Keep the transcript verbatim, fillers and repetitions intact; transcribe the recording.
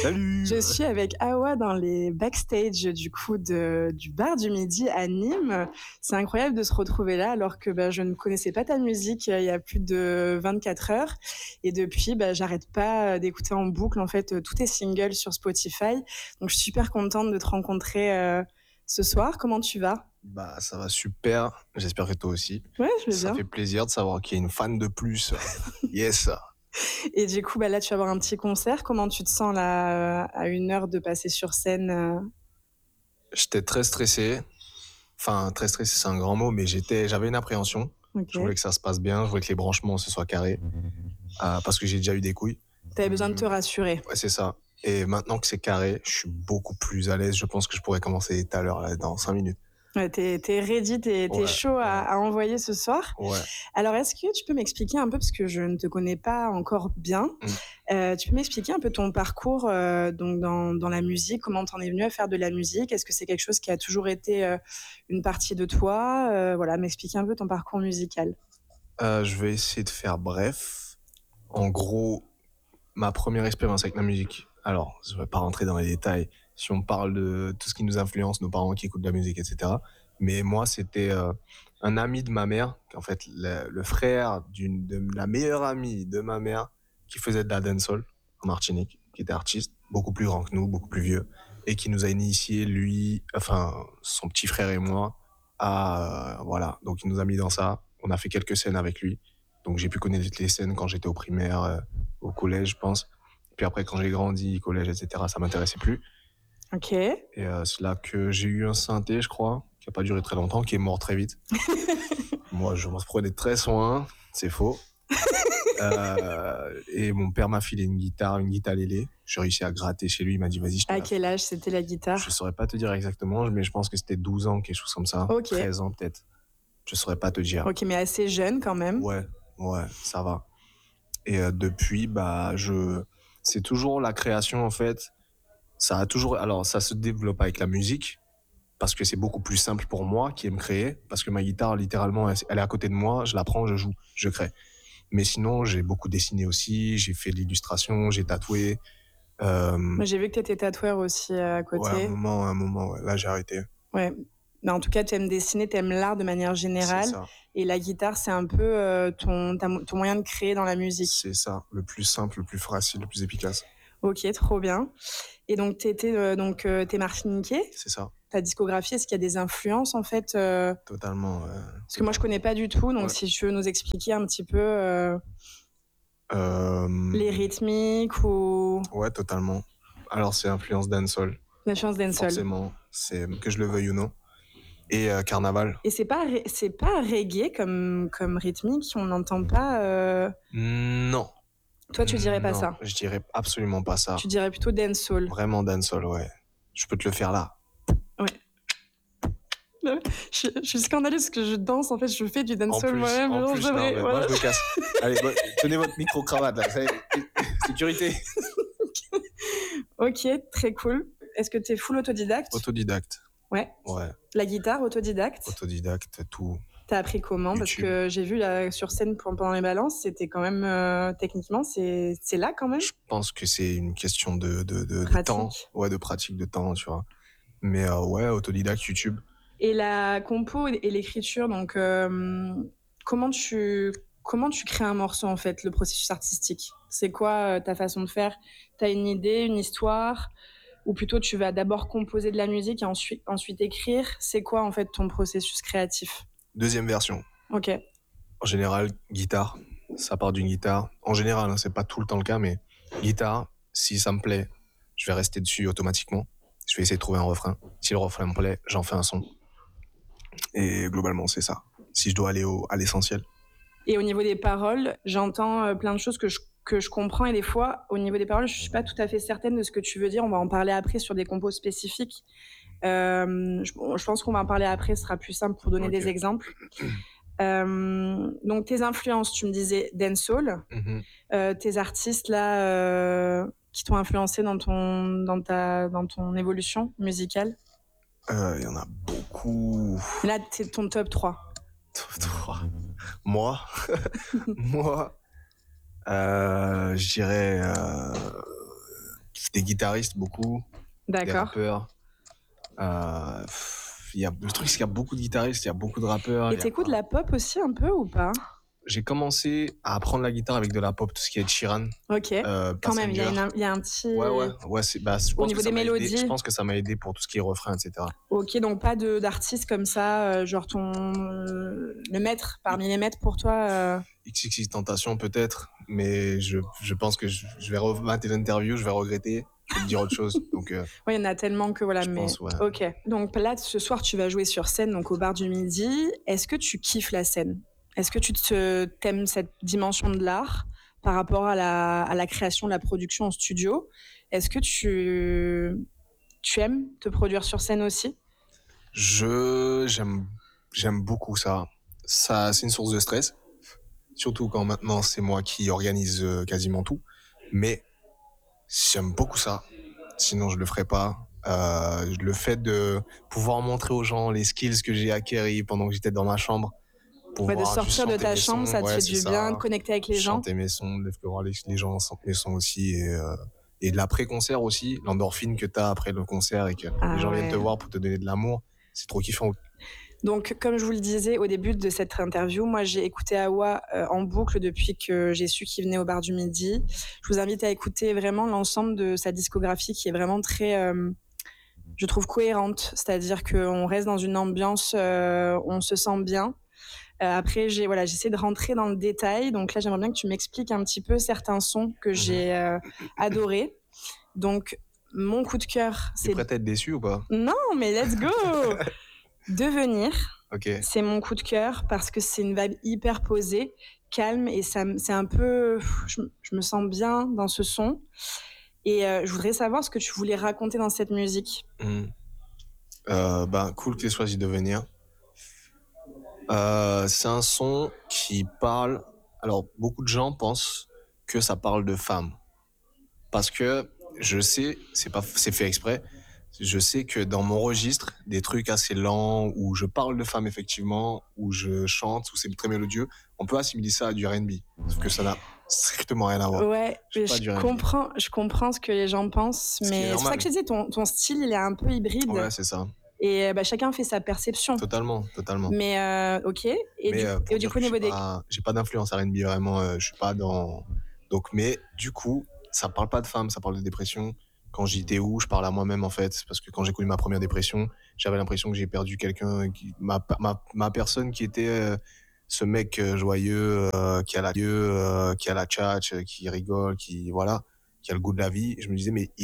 Salut! Je suis avec Awa dans les backstage du coup de, du bar du Midi à Nîmes. C'est incroyable de se retrouver là alors que bah, je ne connaissais pas ta musique euh, il y a plus de vingt-quatre heures. Et depuis, bah, j'arrête pas d'écouter en boucle en fait tous tes singles sur Spotify. Donc je suis super contente de te rencontrer euh, ce soir. Comment tu vas? Bah, ça va super. J'espère que toi aussi. Ouais, je vais Ça bien. fait plaisir de savoir qu'il y a une fan de plus. Yes! Et du coup, bah, là, tu vas avoir un petit concert. Comment tu te sens là à une heure de passer sur scène euh J'étais très stressé. Enfin, très stressé, c'est un grand mot, mais j'étais, j'avais une appréhension. Ok. Je voulais que ça se passe bien, je voulais que les branchements se soient carrés. Euh, parce que j'ai déjà eu des couilles. T'avais besoin de te rassurer. Ouais, c'est ça. Et maintenant que c'est carré, je suis beaucoup plus à l'aise. Je pense que je pourrais commencer tout à l'heure, là, dans cinq minutes. Ouais, t'es, t'es ready, t'es, t'es Ouais, chaud à, ouais. à envoyer ce soir. Ouais. Alors, est-ce que tu peux m'expliquer un peu, parce que je ne te connais pas encore bien, Mm. euh, tu peux m'expliquer un peu ton parcours euh, donc dans, dans la musique, comment t'en es venu à faire de la musique? Est-ce que c'est quelque chose qui a toujours été euh, une partie de toi? euh, Voilà, m'expliquer un peu ton parcours musical. Euh, je vais essayer de faire bref. En gros, ma première expérience avec la musique. Alors, je ne vais pas rentrer dans les détails si on parle de tout ce qui nous influence, nos parents qui écoutent de la musique, et cetera. Mais moi, c'était euh, un ami de ma mère, en fait, le, le frère d'une, de la meilleure amie de ma mère qui faisait de la dancehall en Martinique, qui était artiste, beaucoup plus grand que nous, beaucoup plus vieux, et qui nous a initié, lui, enfin, son petit frère et moi, à, euh, voilà. Donc, il nous a mis dans ça. On a fait quelques scènes avec lui. Donc, j'ai pu connaître les scènes quand j'étais au primaire, euh, au collège, je pense. Puis après, quand j'ai grandi, collège, et cetera, ça m'intéressait plus. Ok. Et euh, c'est là que j'ai eu un synthé, je crois, qui n'a pas duré très longtemps, qui est mort très vite. Moi, je m'en prenais très soin, c'est faux. euh, et mon père m'a filé une guitare, une guitare lélé. J'ai réussi à gratter chez lui, il m'a dit vas-y, je te À la quel âge c'était la guitare? Je saurais pas te dire exactement, mais je pense que c'était douze ans, quelque chose comme ça. Ok. treize ans peut-être. Je saurais pas te dire. Ok, mais assez jeune quand même. Ouais, ouais, ça va. Et euh, depuis, bah, je... c'est toujours la création, en fait. Ça a toujours... Alors, ça se développe avec la musique, parce que c'est beaucoup plus simple pour moi qui aime créer, parce que ma guitare, littéralement, elle, elle est à côté de moi, je la prends, je joue, je crée. Mais sinon, j'ai beaucoup dessiné aussi, j'ai fait de l'illustration, j'ai tatoué. Euh... Moi, j'ai vu que t'étais tatoueur aussi euh, à côté. Ouais, un moment, un moment, ouais. Là, j'ai arrêté. Ouais. Mais en tout cas, tu aimes dessiner, tu aimes l'art de manière générale. C'est ça. Et la guitare, c'est un peu euh, ton, ton moyen de créer dans la musique. C'est ça, le plus simple, le plus facile, le plus efficace. Ok, trop bien. Et donc, t'étais, euh, donc euh, t'es martiniquais. C'est ça. Ta discographie, est-ce qu'il y a des influences en fait euh... Totalement. Ouais. Parce Totalement. que moi, je connais pas du tout. Donc, ouais. si tu veux nous expliquer un petit peu euh... Euh... les rythmiques ou. Ouais, totalement. Alors, c'est influence dancehall. L'influence dancehall. Forcément, c'est que je le veuille ou non. Et euh, carnaval. Et c'est pas, c'est pas reggae comme, comme rythmique, on n'entend pas. Euh... Non. Toi, tu dirais pas non, ça? Je dirais absolument pas ça. Tu dirais plutôt dancehall. Vraiment dancehall, ouais. Je peux te le faire là. Ouais. Je, je suis scandaleuse parce que je danse, en fait, je fais du dancehall moi-même. En plus, non, mais voilà. moi, je me casse. Allez, bon, tenez votre micro-cravate, là. Ça y est. Sécurité. Ok, très cool. Est-ce que t'es full autodidacte? Autodidacte. Ouais. Ouais. La guitare, autodidacte? Autodidacte, tout. T'as appris comment? Parce que j'ai vu là sur scène pendant les balances, c'était quand même euh, techniquement, c'est, c'est là quand même. Je pense que c'est une question de, de, de, de temps. Ouais, de pratique, de temps, tu vois. Mais euh, ouais, autodidacte, YouTube. Et la compo et l'écriture, donc euh, comment tu comment tu crées un morceau en fait, le processus artistique? C'est quoi euh, ta façon de faire? T'as une idée, une histoire? Ou plutôt tu vas d'abord composer de la musique et ensuite, ensuite écrire? C'est quoi en fait ton processus créatif? Deuxième version. Ok. En général, guitare. Ça part d'une guitare. En général, hein, c'est pas tout le temps le cas, mais guitare, si ça me plaît, je vais rester dessus automatiquement. Je vais essayer de trouver un refrain. Si le refrain me plaît, j'en fais un son. Et globalement, c'est ça. Si je dois aller au, à l'essentiel. Et au niveau des paroles, j'entends euh, plein de choses que je, que je comprends. Et des fois, au niveau des paroles, je ne suis pas tout à fait certaine de ce que tu veux dire. On va en parler après sur des compos spécifiques. Euh, je, je pense qu'on va en parler après. Ce sera plus simple pour donner okay. des exemples. Euh, donc, tes influences, tu me disais dancehall. Mm-hmm. Euh, tes artistes, là, euh, qui t'ont influencé dans ton, dans ta, dans ton évolution musicale? Il euh, y en a beaucoup. Là, c'est ton top trois. Top trois. Moi, moi, euh, je dirais euh, des des guitaristes, beaucoup, des D'accord. rappeurs. Heu, il y a le truc, c'est qu'il y a beaucoup de guitaristes, il y a beaucoup de rappeurs, Et il y tu a écoutes la pop aussi un peu ou pas? J'ai commencé à apprendre la guitare avec de la pop, tout ce qui est Ed Sheeran, OK, heu, quand même, il y a Passenger. une un il y a un petit Ouais, ouais, ouais, c'est bah, je au pense que niveau ça des m'a aidé je mélodies? pense que ça m'a aidé pour tout ce qui est refrain et cetera. OK, donc pas de d'artistes comme ça, heu, genre ton le maître parmi les maîtres pour toi, heu? XXXTentacion peut-être, mais je je pense que je je vais remater l'interview, je vais regretter, je vais te dire autre chose, donc heu Ouais, il y en a tellement que voilà, je mais pense, ouais. OK. Donc là, ce soir, tu vas jouer sur scène, donc au Bar du Midi. Est-ce que tu kiffes la scène? Est-ce que tu te tu aimes cette dimension de l'art par rapport à la à la création, la production en studio? Est-ce que tu tu aimes te produire sur scène aussi? Je j'aime j'aime beaucoup ça. Ça c'est une source de stress, surtout quand maintenant c'est moi qui organise, heu, quasiment tout, mais j'aime beaucoup ça, sinon je le ferais pas. Heu, le fait de pouvoir montrer aux gens les skills que j'ai acquéris pendant que j'étais dans ma chambre, Ouais, de pouvoir juste sortir de chanter ta mes chambre, sons, ça te ouais, fait c'est du bien, de ça, connecter avec les gens? chanter mes sons, de faire voir les les gens sentent mes sons aussi et heu et de l'après-concert aussi, l'endorphine que tu as après le concert et que les Ah gens viennent te ouais. voir pour te donner de l'amour, c'est trop kiffant. Donc comme je vous le disais au début de cette interview, moi j'ai écouté Awa, heu, en boucle depuis que j'ai su qu'il venait au Bar du Midi. Je vous invite à écouter vraiment l'ensemble de sa discographie qui est vraiment très, hem, je trouve cohérente. C'est-à-dire qu'on reste dans une ambiance, heu, on se sent bien. Heu, après j'ai voilà, j'essaie de rentrer dans le détail, donc là j'aimerais bien que tu m'expliques un petit peu certains sons que Mmh mh. j'ai, heu, adorés. Donc mon coup de cœur, Tu es c'est prête à être déçue ou pas? non, mais let's go! Devenir, OK. c'est mon coup de cœur parce que c'est une vibe hyper posée, calme et ça m c'est un peu je me je me sens bien dans ce son et heu, je voudrais savoir ce que tu voulais raconter dans cette musique. Mmh. Heu, ben, cool que tu aies choisi Devenir. Heu, c'est un son qui parle alors beaucoup de gens pensent que ça parle de femmes. Parce que je sais, c'est pas f c'est fait exprès, je sais que dans mon registre, des trucs assez lents où je parle de femmes effectivement, où je chante, où c'est très mélodieux, on peut assimiler ça à du R and B. Sauf que ça n'a strictement rien à voir. Ouais, Je fais mais pas je du R and B. comprends je comprends ce que les gens pensent, Ce qui est mais c'est pour ça que normal. je te disais ton ton style, il est un peu hybride Ouais, c'est ça. et bah, chacun fait sa perception. Totalement, totalement. Mais heu, OK et Mais du heu, pour et du dire coup au que je suis niveau des pas j'ai pas d'influence R and B vraiment, heu, je suis pas dans donc mais du coup, ça parle pas de femmes, ça parle de dépression. Quand je dis: «Tu es où?», je parle à moi-même en fait, parce que quand j'ai connu ma première dépression, j'avais l'impression que j'ai perdu quelqu'un qui ma p ma ma personne qui était, heu, ce mec, heu, joyeux, heu, qui a la heu, qui a la tchatche, qui rigole, qui voilà, qui a le goût de la vie. Je me disais: «Mais il»